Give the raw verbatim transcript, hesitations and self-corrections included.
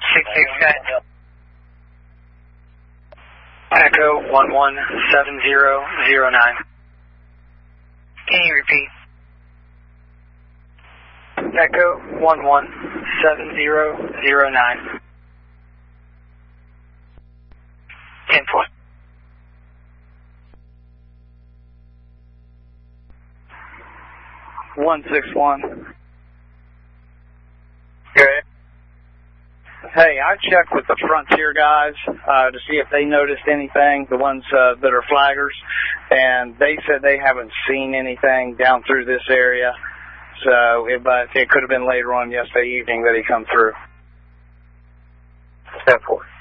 six six, guys. Echo one one seven zero zero nine. Can you repeat? Echo one one seven zero zero nine. ten four. one six one. Good. Hey, I checked with the Frontier guys uh, to see if they noticed anything, the ones uh, that are flaggers, and they said they haven't seen anything down through this area. So, it, but it could have been later on yesterday evening that he come through. ten four.